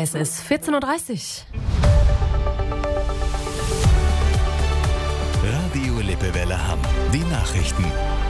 Es ist 14.30 Uhr. Radio Lippewelle Hamm. Die Nachrichten.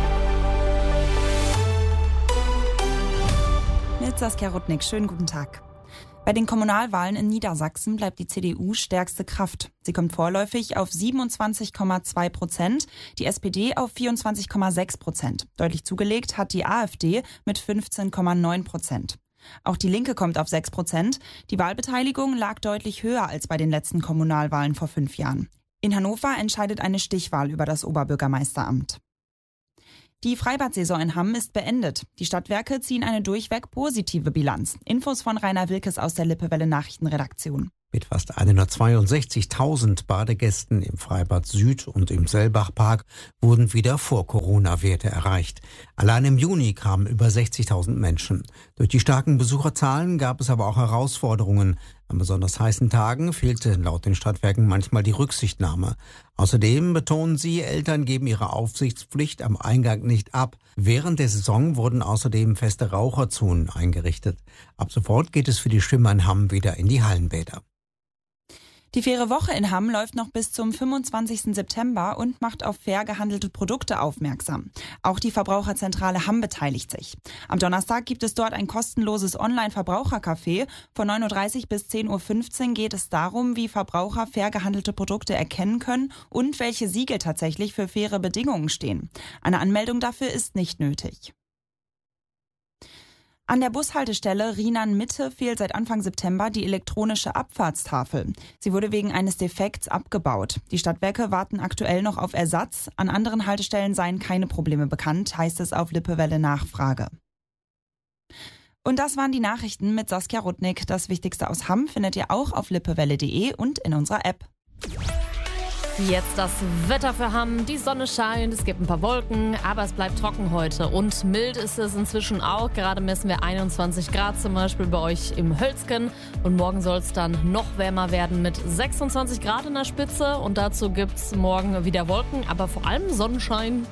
Mit Saskia Rudnick. Schönen guten Tag. Bei den Kommunalwahlen in Niedersachsen bleibt die CDU stärkste Kraft. Sie kommt vorläufig auf 27,2%, die SPD auf 24,6%. Deutlich zugelegt hat die AfD mit 15,9%. Auch die Linke kommt auf 6%. Die Wahlbeteiligung lag deutlich höher als bei den letzten Kommunalwahlen vor 5 Jahren. In Hannover entscheidet eine Stichwahl über das Oberbürgermeisteramt. Die Freibad-Saison in Hamm ist beendet. Die Stadtwerke ziehen eine durchweg positive Bilanz. Infos von Rainer Wilkes aus der Lippewelle Nachrichtenredaktion. Mit fast 162.000 Badegästen im Freibad Süd und im Sellbachpark wurden wieder Vor-Corona-Werte erreicht. Allein im Juni kamen über 60.000 Menschen. Durch die starken Besucherzahlen gab es aber auch Herausforderungen. An besonders heißen Tagen fehlte laut den Stadtwerken manchmal die Rücksichtnahme. Außerdem betonen sie, Eltern geben ihre Aufsichtspflicht am Eingang nicht ab. Während der Saison wurden außerdem feste Raucherzonen eingerichtet. Ab sofort geht es für die Schwimmer in Hamm wieder in die Hallenbäder. Die faire Woche in Hamm läuft noch bis zum 25. September und macht auf fair gehandelte Produkte aufmerksam. Auch die Verbraucherzentrale Hamm beteiligt sich. Am Donnerstag gibt es dort ein kostenloses Online-Verbrauchercafé. Von 9.30 Uhr bis 10.15 Uhr geht es darum, wie Verbraucher fair gehandelte Produkte erkennen können und welche Siegel tatsächlich für faire Bedingungen stehen. Eine Anmeldung dafür ist nicht nötig. An der Bushaltestelle Rienan-Mitte fehlt seit Anfang September die elektronische Abfahrtstafel. Sie wurde wegen eines Defekts abgebaut. Die Stadtwerke warten aktuell noch auf Ersatz. An anderen Haltestellen seien keine Probleme bekannt, heißt es auf Lippewelle Nachfrage. Und das waren die Nachrichten mit Saskia Rudnick. Das Wichtigste aus Hamm findet ihr auch auf lippewelle.de und in unserer App. Jetzt das Wetter für Hamm. Die Sonne scheint, es gibt ein paar Wolken, aber es bleibt trocken heute. Und mild ist es inzwischen auch. Gerade messen wir 21 Grad zum Beispiel bei euch im Hölzgen. Und morgen soll es dann noch wärmer werden mit 26 Grad in der Spitze. Und dazu gibt es morgen wieder Wolken, aber vor allem Sonnenschein.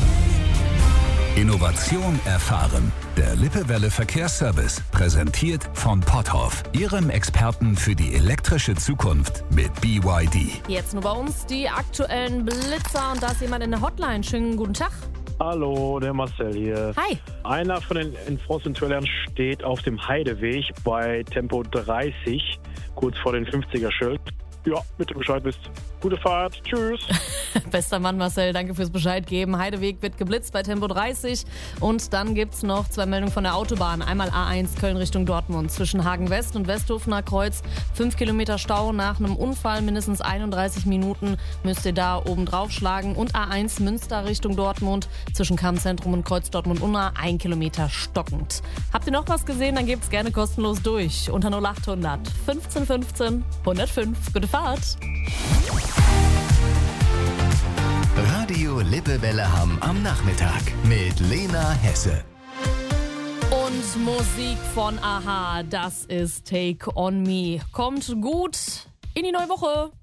Innovation erfahren. Der Lippewelle Verkehrsservice, präsentiert von Potthoff, Ihrem Experten für die elektrische Zukunft mit BYD. Jetzt nur bei uns die aktuellen Blitzer und da ist jemand in der Hotline. Schönen guten Tag. Hallo, der Marcel hier. Hi. Einer von den Enforcement-Toilern steht auf dem Heideweg bei Tempo 30, kurz vor den 50er-Schild. Ja, mit dem Bescheid wisst. Gute Fahrt. Tschüss. Bester Mann Marcel, danke fürs Bescheid geben. Heideweg wird geblitzt bei Tempo 30 und dann gibt's noch 2 Meldungen von der Autobahn. Einmal A1 Köln Richtung Dortmund zwischen Hagen West und Westhofener Kreuz. 5 Kilometer Stau nach einem Unfall, mindestens 31 Minuten müsst ihr da oben drauf schlagen. Und A1 Münster Richtung Dortmund zwischen Kammzentrum und Kreuz Dortmund-Unna 1 Kilometer stockend. Habt ihr noch was gesehen, dann gebt's gerne kostenlos durch. Unter 0800 15 15 105. Gute Fahrt. Radio Lippewelle Hamm am Nachmittag mit Lena Hesse. Und Musik von Aha, das ist Take On Me. Kommt gut in die neue Woche.